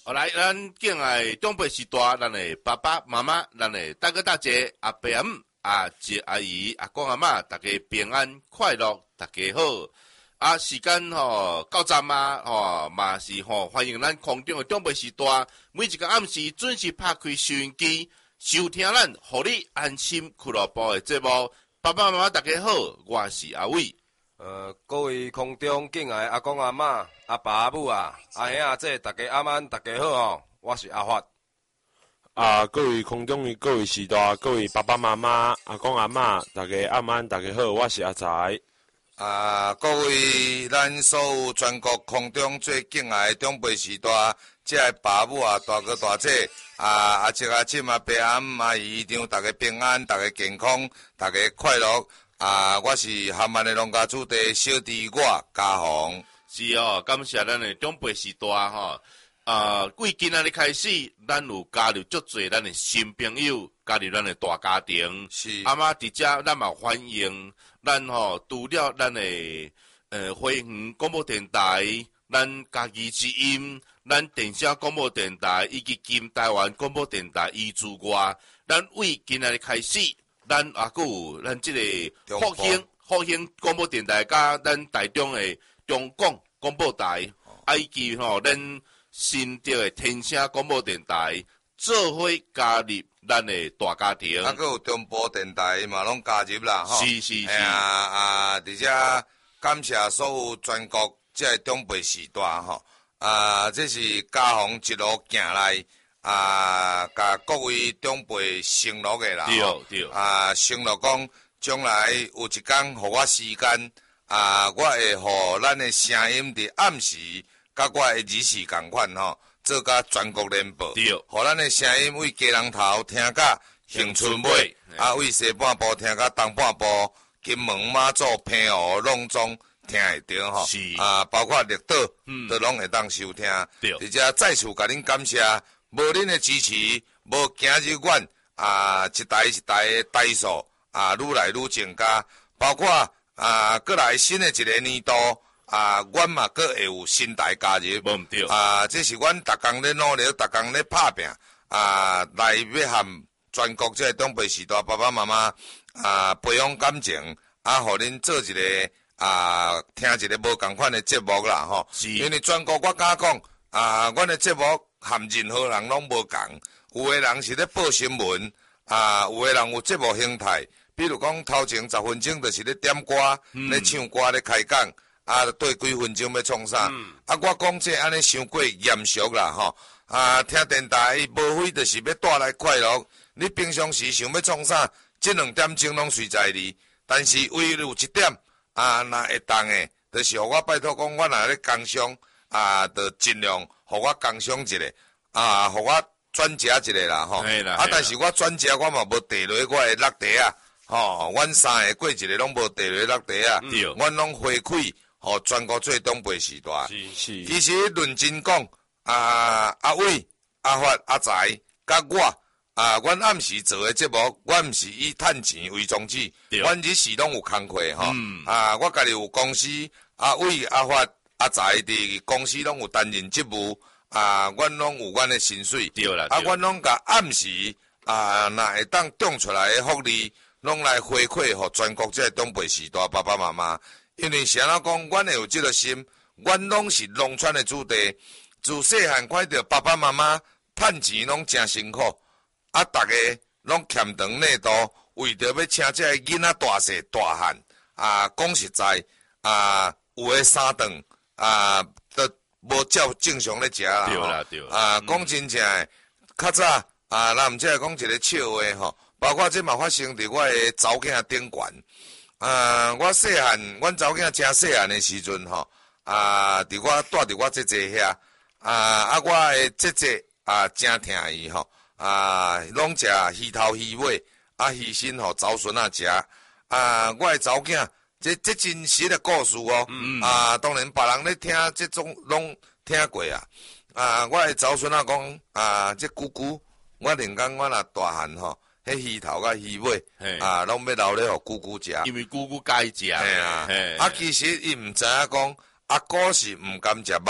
来，咱敬爱长辈时代，咱的爸爸妈妈，咱的大哥大姐、阿伯阿姆、阿姐阿姨、阿公阿嬷，大家平安快乐，大家好。啊，时间到站啊，嘛是欢迎咱空中的长辈时代，每一个暗时准时拍开收音机，收听咱互你安心俱乐部的节目。爸爸妈妈，大家好，我是阿伟。 各位空中敬爱阿公阿嬷、阿爸阿母啊、阿兄阿姐，大家阿晚大家好哦，我是阿发。 各位空中的各位时代，各位爸爸妈妈、阿公阿嬷，大家阿晚大家好，我是阿财。 各位咱所有全国空中最敬爱的长辈时代，即个爸母啊、大哥大姐阿叔阿婶阿伯阿姆阿姨丈，大家平安，大家健康，大家快乐。我是厦门的农家主地小弟我家宏。 是哦，感谢咱的长辈时代吼。为今仔日开始，咱有加入足侪咱的新朋友，加入咱的大家庭。 是。 阿妈伫遮，咱嘛欢迎咱除了咱的花园广播电台，咱家己之音，咱电声广播电台以及金台湾广播电台以之外，咱为今仔日开始。咱也佫有咱即个复兴广播电台，甲咱台中的中广广播台，以及咱新竹的天声广播电台，做伙加入咱的大家庭。 佫有中部电台嘛，拢加入啦，吼。 是。 而且感谢所有全国即个长辈时代，吼。这是家宏一路行来。甲各位长辈承诺的啦， 对。 承诺讲将来有一天，互我时间，我会互咱的声音伫暗时，甲我的日时共款吼，做甲全国联播，互咱的声音为家人头听甲恒春尾，为西半部听甲东半部，金门马祖平湖拢总听会着吼，包括绿岛，都拢会当收听，而且再次甲恁感谢。无恁的支持，无今日阮一代一代的代数愈来愈增加，包括过来新的一个年度阮嘛阁会有新代加入， 无毋对这是阮逐工咧努力，逐工咧拍拼来要含全国这个长辈时代爸爸妈妈培养感情，互恁做一个听一个无共款的节目啦吼，因为全国我敢讲阮的节目。含任何人拢无共，有的人是咧报新闻，有的人有节目形态，比如讲头前10分钟就是咧点歌、咧唱歌、咧开讲，对几分钟要创啥？我讲这安尼伤过严肃啦吼，听电台无非就是要带来快乐，你平常时想要创啥，这2点钟拢随在你，但是唯有一点若会当的，就是互我拜托讲，我若咧工商就尽量。互我工商一个，互我转接一个啦，吼。但是我转接我嘛无地落我的落地啊，吼。阮3个过一个拢无地落落地啊，阮拢回馈，互全国最长辈时代。 是。 其实认真讲，阿伟、阿发、阿财，甲我，阮暗时做的节目，阮毋是以趁钱为宗旨，阮日时拢有工课吼。我家己有公司，阿伟、阿发。在伫公司拢有担任职务，阮拢有阮的薪水，阮拢甲暗时若会当种出来的福利，拢来回馈互全国这个长辈时代爸爸妈妈。因为谁人讲，阮会有这个心，阮拢是农村的子弟，自细汉看到爸爸妈妈趁钱拢真辛苦，大家拢欠长内度，为着要请这个囡仔大细大汉，讲实在，有的3顿。都无照正常咧食啦， 对讲真正诶，较早咱毋只讲一个笑话吼，包括这嘛发生伫我诶查某囝顶悬。我细汉，阮查某囝真细汉诶时阵吼，伫我带伫我姐姐遐，我诶姐姐真疼伊吼，拢食鱼头鱼尾，鱼身互查某孙仔食，我诶查某囝。这真实的故事哦，当然别人咧听这种拢听过啊。我的查某孙仔讲这姑姑，我连讲我若大汉吼，迄鱼头甲鱼尾拢要留咧互姑姑食， 因为姑姑介食。 其实伊毋知影讲，阿姑是毋甘食肉，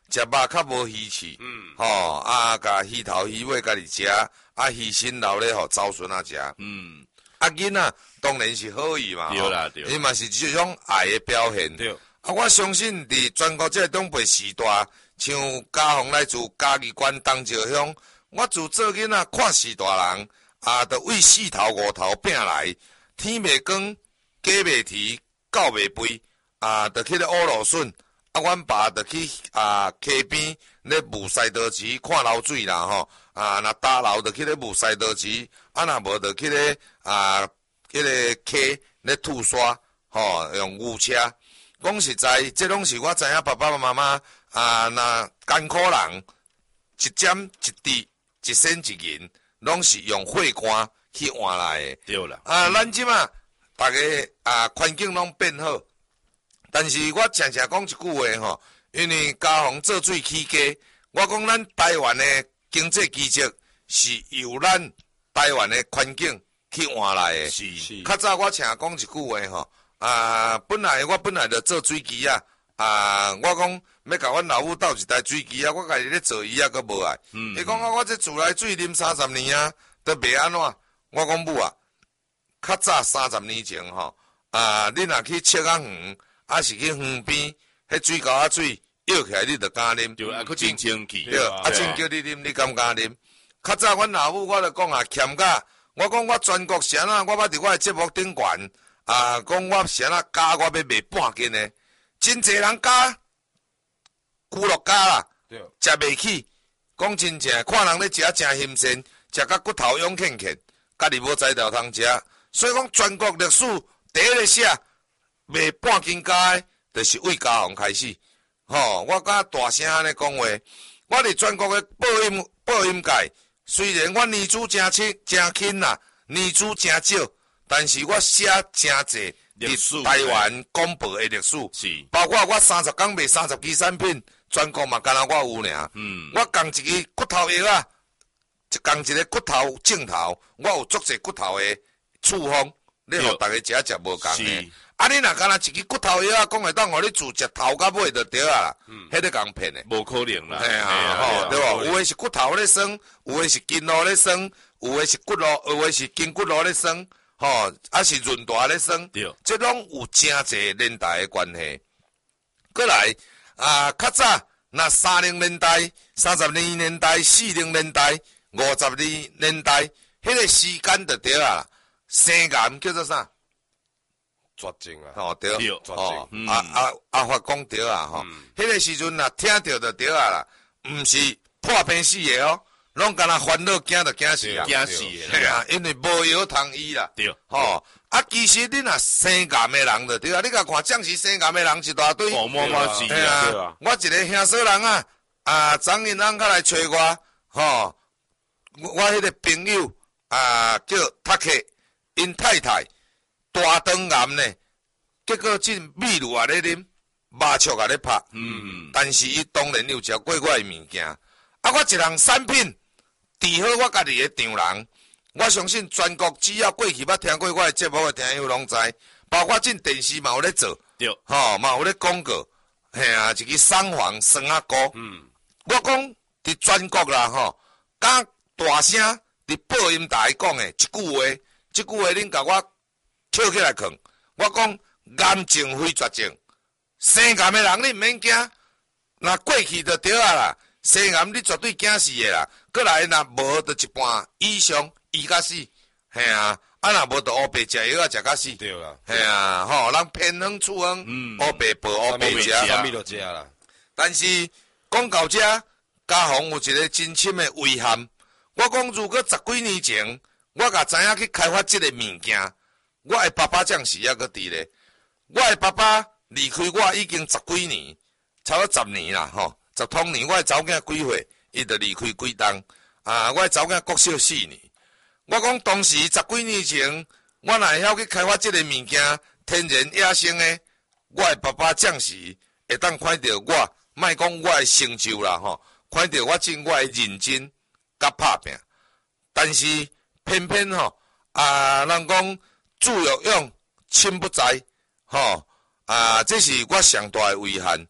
食肉较无鱼刺，甲鱼头鱼尾家己食，鱼身留咧互祖孙食。囡仔当然是好意嘛， 对啦对啦伊嘛是一种爱的表现。 对。 我相信伫全国这个东北时代，像家宏来自嘉义县东石乡，我自做囡仔看时大人，就为4头5头拼来，天未光，鸡未啼，狗未吠，就去咧乌芦笋，阮爸就去溪边咧舞西刀池看流水啦吼，若打流就去咧舞西刀池，若无就去咧迄个溪咧吐沙，用牛车。讲实在，这拢是我知影爸爸妈妈若艰苦人，一针一滴，一身一银，拢是用血汗去换来的。 对啦。 咱即马大家环境拢变好，但是我常常讲一句话吼，因为家宏做水起家，我讲咱台湾的经济基础是由咱台湾的环境去换来的。 是。 较早我常讲一句话吼。我本来就做水机我讲要甲阮老母斗一台水机我家己咧做伊阁无爱。伊讲我这自来水啉30年都袂安怎？我讲母较早30年前你若去切园是去园边，迄水沟水摇起来你就敢啉。 对，佫真清气。 对，真叫你啉，你敢敢啉？较早阮老母我就讲欠甲，我讲我全国谁我捌伫我的节目顶悬。讲我谁加我要卖半斤的，真侪人加，久落加啦，食袂起。讲真正，看人咧食真新鲜，食甲骨头勇欠欠，家己无材料通食。所以讲全国历史第一个写卖半斤加的，就是为家宏开始。我甲大声安尼讲话，我伫全国的播音界，虽然我年资真轻啦，年资真少。但是我写真侪伫台湾广播的历史，是包括我30工卖30支产品，全国嘛，干那我有尔。我讲一支骨头药讲一个骨头镜头，我有足侪骨头的处方，你互大家食无共的。你若干那一支骨头药讲会当互你自食头到尾就对啦，迄个共骗的， 无可能啦。 对无？有诶是骨头咧酸，有诶是筋络咧酸，有诶是有诶是筋骨络咧酸。是润大咧酸，这拢有真侪年代的关系。过来较早那30年代、32年代、40年代、52年代，迄个时间就对啦。生癌叫做啥？ 绝症啊！ 对， 绝症。 法讲对迄个时阵听着就对啦，毋是破病死的拢敢若烦恼惊就惊死惊死的，因为无药通医啦。 对， 其实你若生癌的人就对啊，你甲看，正是生癌的人一大堆。 我一个兄嫂人昨日人较来找我，我迄个朋友叫读客，因太太大肠癌呢，结果进秘鲁咧啉，麻雀咧拍，但是伊当然有食过我的物件，我一项产品。治好我家己的丈人，我相信全国只要过去捌听过我的节目的听友拢知，包括进电视嘛有咧做， 对， 嘛有咧广告，一支双黄酸仔膏，我讲伫全国啦甲大声伫播音台讲的一句话，这句话恁甲我捡起来看，我讲癌症非绝症，生癌的人你毋免惊，若过去就对啦。生癌你绝对惊死的啦，过来若无就一半以上医到死，若无就黑白食药食到死， 对啦， 人偏方处方，黑白报黑白食， 啥物都食啦。 但是讲到这，家宏有一个真深的遗憾。我讲如果10几年前，我甲知影去开发这个物件，我的爸爸将是还搁伫咧。我的爸爸离开我已经10几年，差不多10年啦10通年，我的查某囝几岁，伊就离开几冬。我的查某囝国小4年。我讲当时10几年前，我若会晓去开发这个物件，天然野生的，我的爸爸将是会当看到我，莫讲我的成就啦看到我我的认真甲拍拼。但是偏偏人讲子欲养，亲不在这是我上大的遗憾。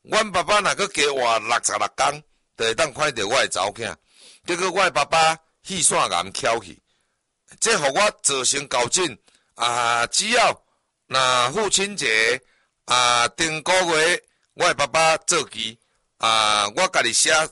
阮爸爸若搁加活66天，就会当看到我的查某囝。结果我的爸爸气线癌翘去，这互我造成交震只要若父亲节顶个月，我的爸爸做期我家己写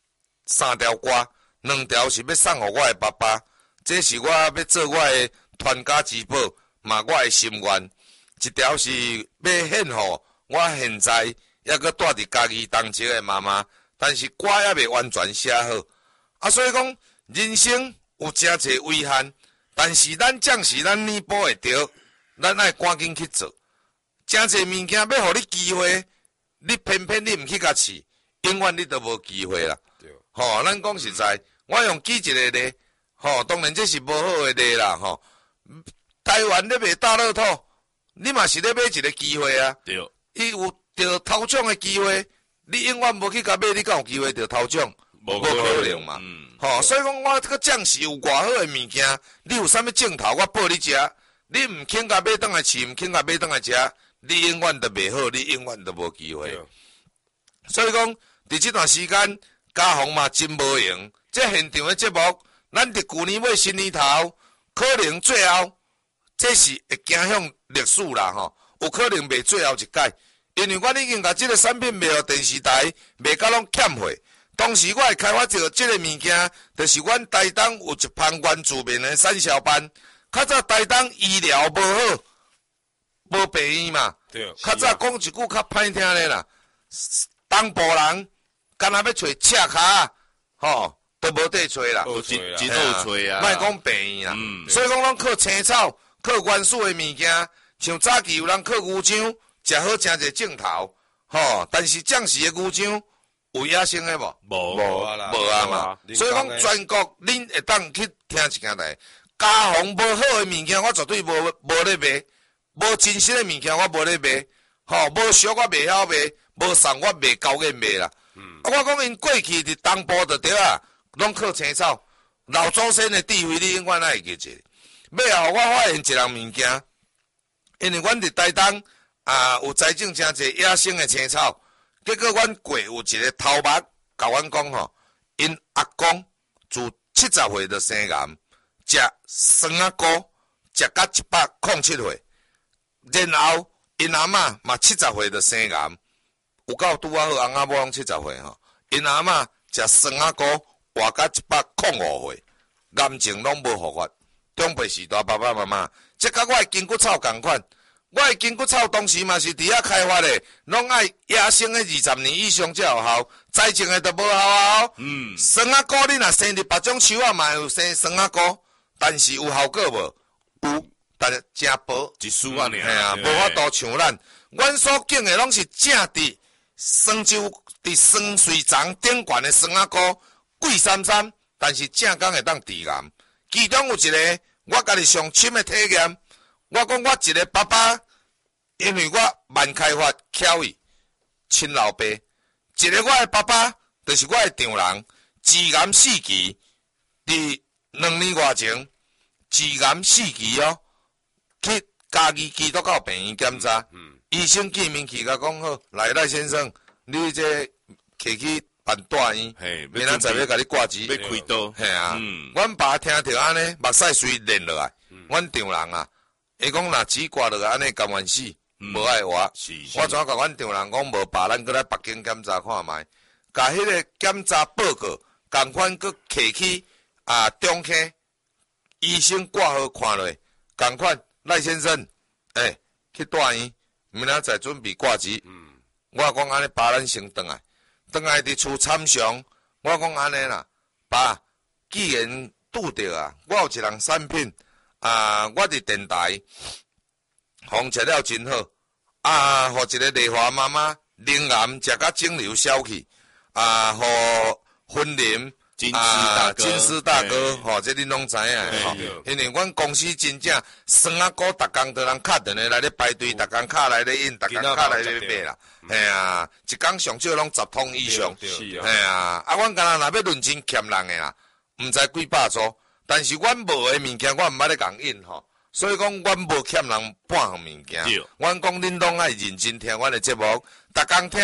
3条歌，2条是要送互我的爸爸，这是我要做我的传家之宝，嘛我的心愿。一条是要献互我现在抑搁住伫家己同齐的妈妈，但是歌还未完全写好。所以讲人生有诚侪遗憾，但是咱将是咱弥补会着，咱爱赶紧去做。诚侪物件要互你机会，你偏偏你毋去甲试，永远你都无机会啦。咱讲实在，我用举一个例，当然这是无好的例啦。台湾咧卖大乐透，你嘛是咧买一个机会啊。 对， 伊有得头奖的机会，你永远无去甲买，你敢有机会得头奖？无可能嘛。所以讲我这个奖是有偌好的物件，你有啥物镜头我报你食，你毋肯甲买倒来饲，毋肯甲买倒来食，你永远都袂好，你永远都无机会。所以讲，伫这段时间，家宏嘛真无用。这现场的节目，咱伫旧年尾新年头，可能最后，这是会走向历史啦有可能卖最后一届，因为我已经甲这个产品卖互电视台，卖甲拢欠货。当时我会开发着这个物件，就是阮台东有一帮原住民的产销班。较早台东医疗无好，无病院嘛。较早讲一句较歹听咧啦，东部人干那要找赤骹都无地找啦。 真好找啊！ 莫讲病院啦，所以讲拢靠青草，靠原始的物件，像早期有人靠牛樟，食好诚侪镜头，但是将士的牛樟。有野生的无？ 无啊嘛。所以讲全国恁会当去听一件代，家宏无好的物件，我绝对无咧卖；无真实的物件，我无咧卖。无俗我袂晓卖，无送我袂高价卖啦。我讲因过去伫东部就对啊，拢靠青草，老祖先的智慧你永远会记住。尾后我发现一样物件，因为阮伫台东有栽种诚侪野生的青草。结果，阮过有一个头目甲阮讲因阿公自70岁就生癌，食酸仔菇食到107岁，然后因阿嬷嘛70岁就生癌，有够拄好，翁仔某拢70岁因阿嬷食酸仔菇活到105岁，癌症拢无复发。长辈时代爸爸妈妈，这甲我的筋骨草同款。我的筋骨草当时嘛是伫遐开发的，拢爱野生的20年以上才有效，栽种的都无效啊酸仔菇你若生伫别种树仔嘛有生酸仔菇，但是有效果无？有，但是真薄， 一丝啊无法度像咱。阮所种的拢是正伫酸州伫酸水丛顶悬的酸仔菇，贵三三，但是正刚会当治癌。其中有一个我家己上深的体验。我讲我一个爸爸，因为我慢开发巧伊亲老爸，一个我的爸爸就是我的丈人，致癌4期，伫2年外前，致癌4期去嘉义基督教病院检查，医生见面去甲讲好，赖先生，你这摕去办大院，明仔载要甲你挂机， 要开刀， 阮爸听着安尼，目屎水连落来，阮丈人伊讲若钱挂落来安尼甘愿死，无爱活。我怎甲阮丈人讲无爸，咱搁来北京检查看卖，甲迄个检查报告共款搁摕去中科医生挂号看落，共款赖先生，去大院，明仔载准备挂机。我讲安尼爸，咱先转来伫厝参详。我讲安尼啦，爸，既然拄着我有一项产品。我伫电台风吃了真好，互一个丽华妈妈灵癌食甲肿瘤消去，互婚林金丝大哥，这恁拢知影因为阮公司真正酸仔菇逐工都人敲电话来咧排队，逐工敲来咧印，逐工敲来咧买啦，一工上少拢10通以上，阮敢若若要论真欠人的啦，毋知几百组。但是阮无的物件，我毋捌咧共印所以讲阮无欠人半项物件。阮讲恁拢爱认真听阮的节目，逐工听，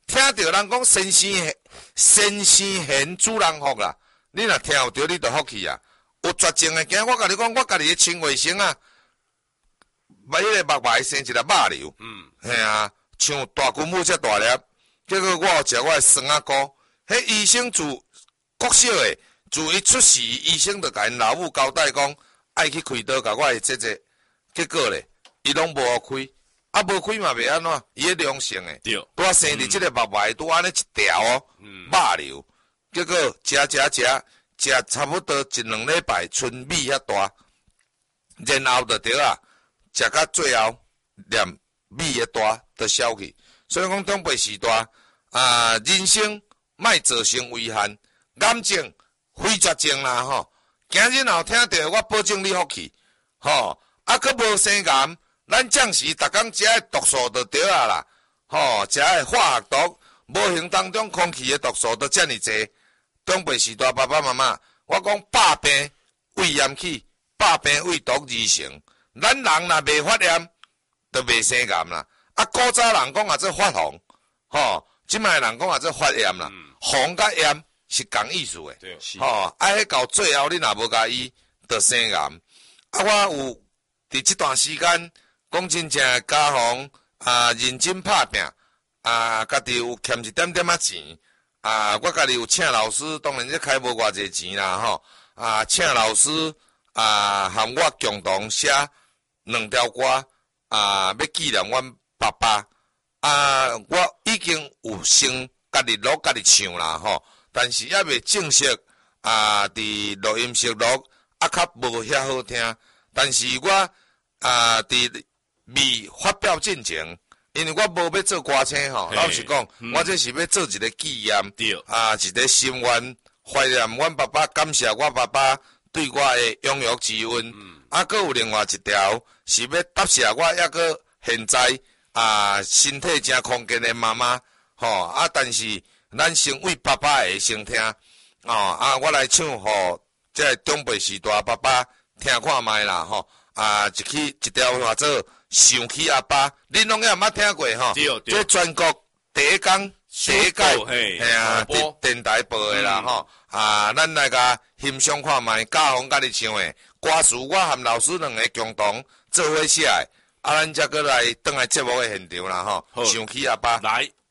听到人讲先生贤主人福啦，你若听有着，你就福气啊。有绝情的囝，我甲你讲，我家己的亲卫生啊，迄个目白生一粒肉瘤，嘿啊，像大军母遮大粒，结果我有食我的酸仔菇，迄医生自国小的，自伊出世，医生就甲因老母交代讲，爱去开刀甲我的姐，结果咧，伊拢无开，啊无开嘛袂安怎，伊迄良性的， 对， 拄啊生伫即个目白，拄安尼一条哦，肉瘤，结果食差不多一两礼拜，春米遐大，然后就对啊，食到最后连米遐大都消去。所以讲长辈时代人生莫造成危害，癌症非绝症啦吼。今日若听到我保证你福气，吼，佫无生癌，咱暂时逐工食的毒素就对啊啦，吼，食的化学毒，无形当中空气的毒素都遮尔济。长辈时代爸爸妈妈，我讲百病胃炎起，百病胃毒而成。咱人若未发炎，就未生癌啦。古早人讲做发红，吼，即卖人讲做发炎啦。红甲炎是同意思诶，吼，迄到最后你若无甲医，就生癌。我有伫即段时间，讲真正家访认真拍拼，家己有欠一点点钱。我家己有请老师，当然这开无偌济钱啦吼。请老师和我共同写2条歌，要纪念阮爸爸。我已经有先家己录家己唱啦吼，但是还未正式伫录音室录，较无遐好听。但是我伫未发表进前。因为我无要做歌星吼，老实讲，我这是要做一个纪念，一个心愿，怀念阮爸爸，感谢我爸爸对我的养育之恩。佫有另外一条是要答谢我抑个现在身体真康健的妈妈，吼但是咱先为爸爸会先听，我来唱互这个长辈时代爸爸听看卖啦，吼一条叫做。想起阿爸，恁拢也毋捌听过吼？这全国第一届电台播的啦吼。咱来甲欣赏看卖，家访家己唱的歌词，我和老师2个共同做伙写的。咱则过来转来节目的现场啦吼。想起阿爸。 来。